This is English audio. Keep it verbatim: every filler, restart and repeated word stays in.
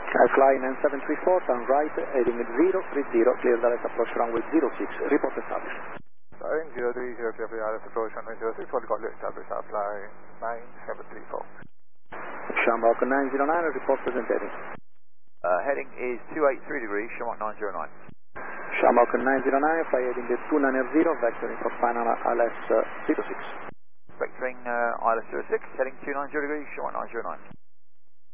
I fly nine seven three four, turn right, heading zero three zero, clear direct approach runway zero six, report established. Flying zero three zero, clear for direct approach runway zero six, what got you established, I fly nine seven three four. Shamrock nine zero nine, report present heading. Uh, heading is two eight three degrees, Shamrock nine zero nine. Shamrock nine zero nine, fly heading two nine zero, vectoring for final I L S uh, zero six. Vectoring uh, I L S zero six, heading two nine zero degrees, Shamrock nine zero nine.